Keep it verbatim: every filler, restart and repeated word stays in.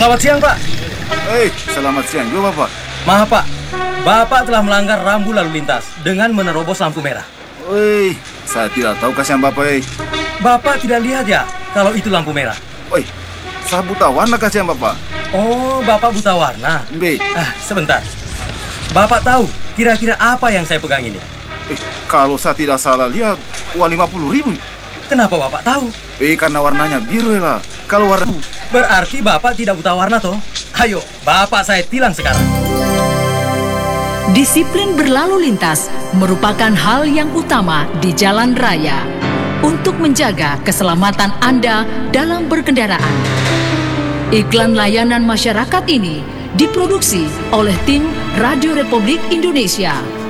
Selamat siang, Pak. Hei, selamat siang juga Bapak. Maaf, Pak. Bapak telah melanggar rambu lalu lintas dengan menerobos lampu merah. Woi, saya tidak tahu kasihan Bapak. Hei. Bapak tidak lihat ya kalau itu lampu merah? Woi, saya buta warna kasihan Bapak. Oh, Bapak buta warna. B. Ah, sebentar. Bapak tahu kira-kira apa yang saya pegang ini? Eh, kalau saya tidak salah lihat, uang lima puluh ribu. Kenapa Bapak tahu? Eh, karena warnanya biru lah. Kalau warna... Berarti Bapak tidak buta warna toh? Ayo, Bapak saya tilang sekarang. Disiplin berlalu lintas merupakan hal yang utama di jalan raya untuk menjaga keselamatan Anda dalam berkendaraan. Iklan layanan masyarakat ini diproduksi oleh tim Radio Republik Indonesia.